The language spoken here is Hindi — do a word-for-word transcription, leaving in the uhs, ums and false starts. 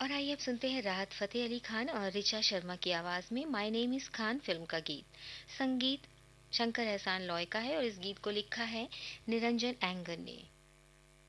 और आइए अब सुनते हैं राहत फ़तेह अली खान और ऋचा शर्मा की आवाज़ में my name is Khan film का गीत। संगीत शंकर एहसान लॉय का है और इस गीत को लिखा है निरंजन एंगर ने।